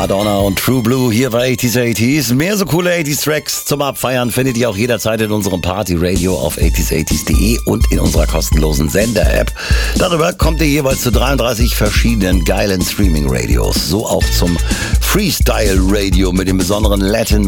Madonna und True Blue hier bei 80s. Mehr so coole 80s Tracks zum Abfeiern findet ihr auch jederzeit in unserem Party Radio auf 80s80s.de und in unserer kostenlosen Sender-App. Darüber kommt ihr jeweils zu 33 verschiedenen geilen Streaming-Radios. So auch zum Freestyle Radio mit dem besonderen Latin